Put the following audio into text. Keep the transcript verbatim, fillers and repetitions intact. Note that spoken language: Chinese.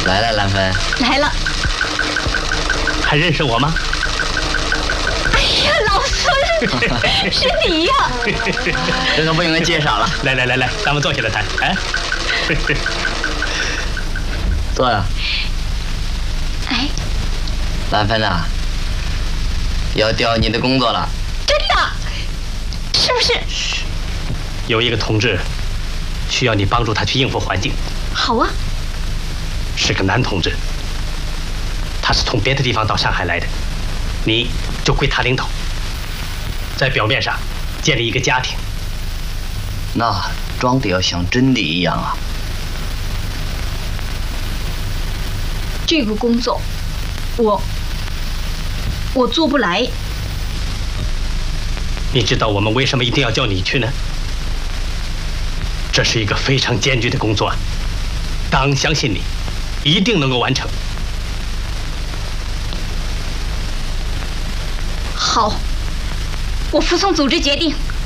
来了，兰芬。 来了。 还认识我吗？ 哎呀，老孙，是你呀！ 这可不用介绍了。 来来来来，咱们坐下来谈。哎， 坐呀。 哎， 兰芬呐，要调你的工作了。 真的？是不是？ 有一个同志需要你帮助他去应付环境。 好啊。 是个男同志，他是从别的地方到上海来的，你就归他领导，在表面上建立一个家庭。 那装得要像真的一样啊。 这个工作，我我做不来。 你知道我们为什么一定要叫你去呢？这是一个非常艰巨的工作，党相信你，一定能够完成。 好，我服从组织决定。